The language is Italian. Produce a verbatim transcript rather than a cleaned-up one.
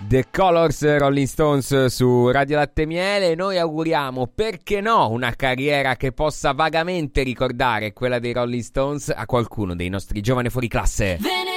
The Colors, Rolling Stones su Radio Latte Miele. Noi auguriamo, perché no, una carriera che possa vagamente ricordare quella dei Rolling Stones a qualcuno dei nostri giovani fuori classe.